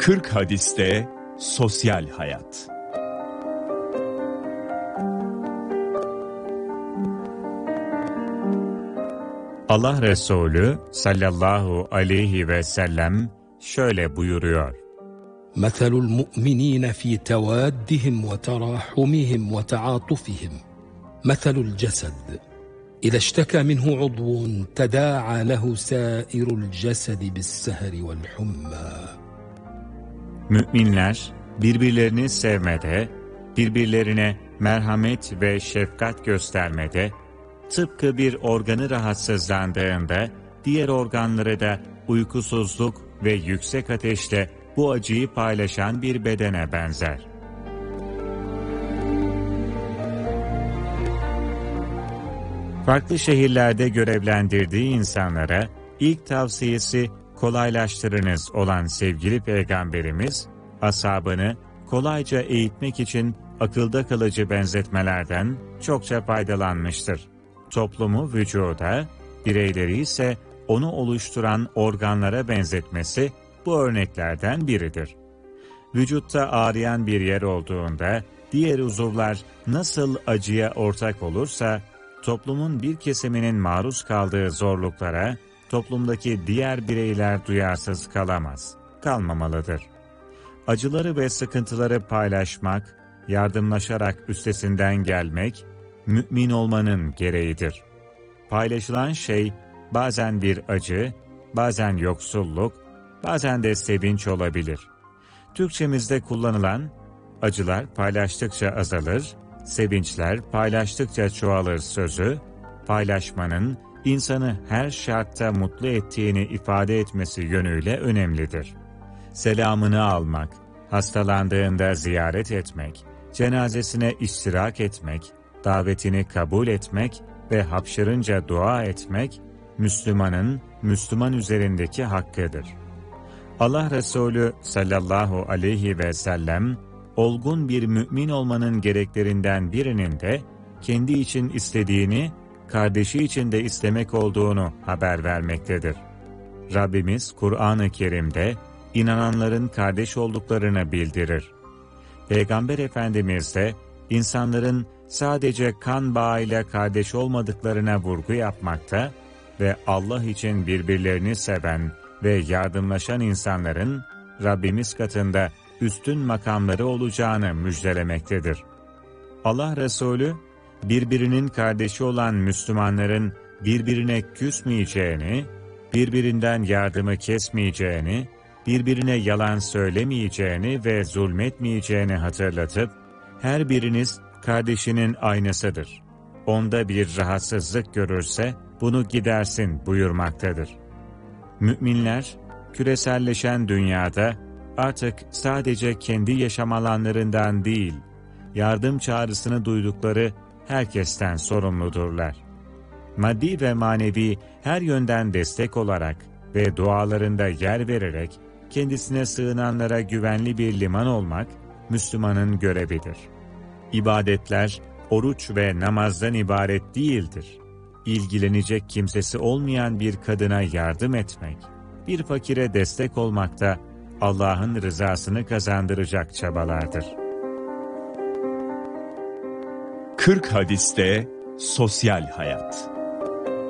40 hadiste sosyal hayat. Allah Resulü sallallahu aleyhi ve sellem şöyle buyuruyor. مَثَلُ الْمُؤْمِنِينَ فِي تَوَادِّهِمْ وَتَرَاحُمِهِمْ وَتَعَاطُفِهِمْ مَثَلُ الْجَسَدِ إِذَا اشْتَكَى مِنْهُ عُضْوٌ تَدَاعَى لَهُ سَائِرُ الْجَسَدِ بِالسَّهَرِ وَالْحُمَّى. Müminler birbirlerini sevmede, birbirlerine merhamet ve şefkat göstermede, tıpkı bir organı rahatsızlandığında diğer organları da uykusuzluk ve yüksek ateşle bu acıyı paylaşan bir bedene benzer. Farklı şehirlerde görevlendirdiği insanlara ilk tavsiyesi kolaylaştırınız olan sevgili Peygamberimiz, ashabını kolayca eğitmek için akılda kalıcı benzetmelerden çokça faydalanmıştır. Toplumu vücuda, bireyleri ise onu oluşturan organlara benzetmesi bu örneklerden biridir. Vücutta ağrıyan bir yer olduğunda diğer uzuvlar nasıl acıya ortak olursa, toplumun bir kesiminin maruz kaldığı zorluklara toplumdaki diğer bireyler duyarsız kalmamalıdır. Acıları ve sıkıntıları paylaşmak, yardımlaşarak üstesinden gelmek, mümin olmanın gereğidir. Paylaşılan şey bazen bir acı, bazen yoksulluk, bazen de sevinç olabilir. Türkçemizde kullanılan acılar paylaştıkça azalır, sevinçler paylaştıkça çoğalır sözü, paylaşmanın insanı her şartta mutlu ettiğini ifade etmesi yönüyle önemlidir. Selamını almak, hastalandığında ziyaret etmek, cenazesine iştirak etmek, davetini kabul etmek ve hapşırınca dua etmek, Müslümanın Müslüman üzerindeki hakkıdır. Allah Resulü sallallahu aleyhi ve sellem, olgun bir mümin olmanın gereklerinden birinin de kendi için istediğini, kardeşi için de istemek olduğunu haber vermektedir. Rabbimiz Kur'an-ı Kerim'de inananların kardeş olduklarını bildirir. Peygamber Efendimiz de insanların sadece kan bağıyla kardeş olmadıklarına vurgu yapmakta ve Allah için birbirlerini seven ve yardımlaşan insanların Rabbimiz katında üstün makamları olacağını müjdelemektedir. Allah Resulü, birbirinin kardeşi olan Müslümanların birbirine küsmeyeceğini, birbirinden yardımı kesmeyeceğini, birbirine yalan söylemeyeceğini ve zulmetmeyeceğini hatırlatıp, her biriniz kardeşinin aynasıdır. Onda bir rahatsızlık görürse bunu gidersin buyurmaktadır. Müminler, küreselleşen dünyada artık sadece kendi yaşam alanlarından değil, yardım çağrısını duydukları herkesten sorumludurlar. Maddi ve manevi her yönden destek olarak ve dualarında yer vererek kendisine sığınanlara güvenli bir liman olmak Müslümanın görevidir. İbadetler, oruç ve namazdan ibaret değildir. İlgilenecek kimsesi olmayan bir kadına yardım etmek, bir fakire destek olmak da Allah'ın rızasını kazandıracak çabalardır. 40 hadiste sosyal hayat.